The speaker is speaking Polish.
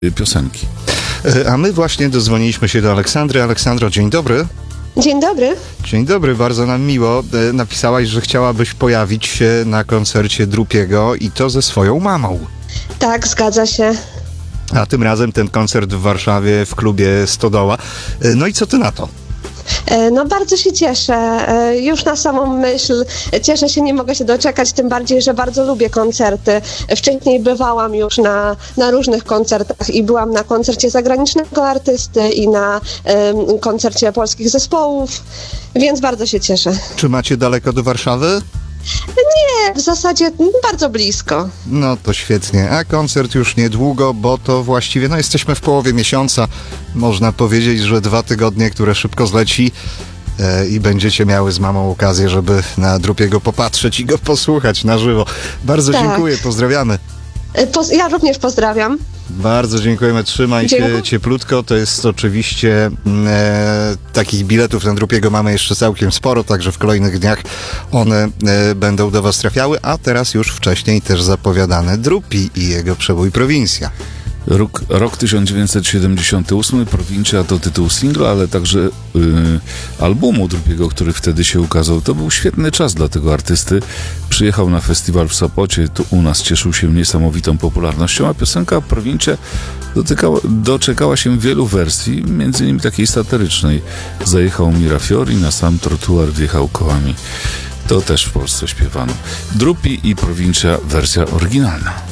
piosenki. A my właśnie dodzwoniliśmy się do Aleksandry. Aleksandro, dzień dobry. Dzień dobry. Dzień dobry, bardzo nam miło. Napisałaś, że chciałabyś pojawić się na koncercie Drupiego i to ze swoją mamą. Tak, zgadza się. A tym razem ten koncert w Warszawie w klubie Stodoła. No i co ty na to? No bardzo się cieszę. Już na samą myśl cieszę się, nie mogę się doczekać, tym bardziej, że bardzo lubię koncerty. Wcześniej bywałam już na różnych koncertach i byłam na koncercie zagranicznego artysty i na koncercie polskich zespołów, więc bardzo się cieszę. Czy macie daleko do Warszawy? Nie, w zasadzie bardzo blisko. No to świetnie. A koncert już niedługo, bo to właściwie, jesteśmy w połowie miesiąca. Można powiedzieć, że 2 tygodnie, które szybko zleci i będziecie miały z mamą okazję, żeby na Drupiego popatrzeć i go posłuchać na żywo. Bardzo dziękuję, pozdrawiamy. Ja również pozdrawiam. Bardzo dziękujemy, trzymaj się Dziękuję. cieplutko. To jest oczywiście takich biletów na Drupiego mamy jeszcze całkiem sporo, także w kolejnych dniach one będą do was trafiały, a teraz już wcześniej też zapowiadane Drupi i jego przebój Prowincja. Rok 1978, Provincia to tytuł singla, ale także albumu Drupiego, który wtedy się ukazał. To był świetny czas dla tego artysty. Przyjechał na festiwal w Sopocie, tu u nas cieszył się niesamowitą popularnością, a piosenka Provincia doczekała się wielu wersji, między innymi takiej satyrycznej. Zajechał Mirafiori, na sam trotuar wjechał kołami. To też w Polsce śpiewano. Drupi i Provincia, wersja oryginalna.